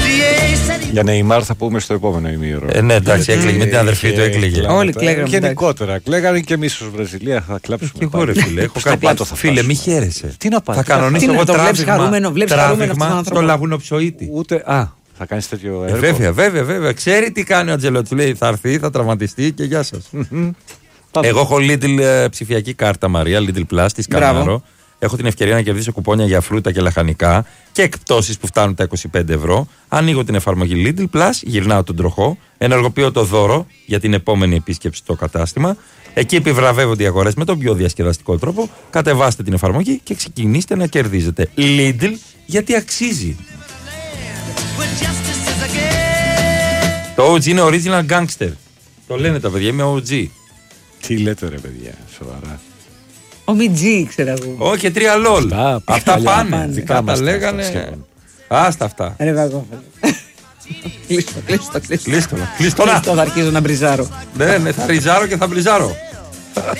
Για Νεϊμάρ θα πούμε στο επόμενο ημίωρο. Ναι, εντάξει, έκλαιγε με την αδερφή του, έκλαιγε. Όλοι κλαίγαμε. Γενικότερα κλαίγανε και εμείς ως Βραζιλία θα κλάψουμε. Και εγώ ρε φίλε, έχω κάτι. Φίλε, μη χαίρεσαι. Τι να πάτε. Θα κανονίσω εγώ τράβηγμα στο λαγουνοψοίτη. Ούτε. Θα κάνεις τέτοιο έργο. Βέβαια. Ξέρει τι κάνει ο Αντζελότη. Λέει θα έρθει, θα τραυματιστεί και γεια σας. Εγώ έχω Lidl ψηφιακή κάρτα Μαρία, Lidl Plus, τη σκανάρω. Έχω την ευκαιρία να κερδίσω κουπόνια για φρούτα και λαχανικά και εκπτώσεις που φτάνουν τα 25 ευρώ. Ανοίγω την εφαρμογή Lidl Plus, γυρνάω τον τροχό, ενεργοποιώ το δώρο για την επόμενη επίσκεψη στο κατάστημα. Εκεί επιβραβεύονται οι αγορές με τον πιο διασκεδαστικό τρόπο. Κατεβάστε την εφαρμογή και ξεκινήστε να κερδίζετε. Lidl, γιατί αξίζει. Το OG είναι original gangster. Το λένε τα παιδιά, είμαι OG. Τι λέτε ρε παιδιά, σοβαρά. Ο Μιτζή, ξέρω εγώ. Όχι, και 3 λόλ. Αυτά πάνε. Δικά μας λέγανε. Άστα αυτά. Ρε βαγόφαλο. Κλείστο. Κλείστο. Θα αρχίζω να μπριζάρω. Ναι, θα ριζάρω και θα μπριζάρω.